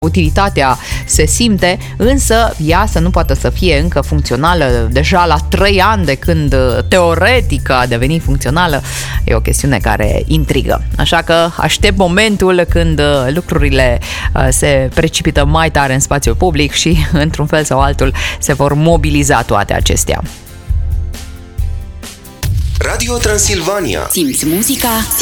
Utilitatea se simte, însă ea să nu poată să fie încă funcțională deja la 3 ani de când teoretic a devenit funcțională, e o chestiune care intrigă. Așa că aștept momentul când lucrurile se precipită mai tare în spațiul public și, într-un fel sau altul, se vor mobiliza toate acestea. Radio Transilvania. Simți muzica?